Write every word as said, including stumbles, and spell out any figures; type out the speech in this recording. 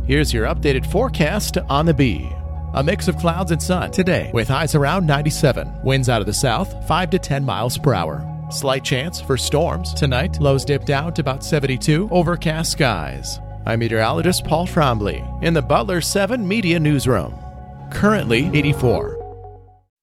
Here's your updated forecast on the Bee. A mix of clouds and sun today with highs around ninety-seven. Winds out of the south, five to ten miles per hour. Slight chance for storms tonight. Lows dip down to about seventy-two. Overcast skies. I'm meteorologist Paul Trombley in the Butler seven Media Newsroom. Currently eighty-four.